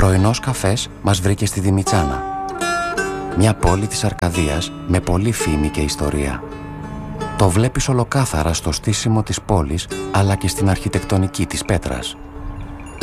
Πρωινός καφές μας βρήκε στη Δημητσάνα. Μια πόλη της Αρκαδίας με πολλή φήμη και ιστορία. Το βλέπεις ολοκάθαρα στο στήσιμο της πόλης, αλλά και στην αρχιτεκτονική της πέτρας.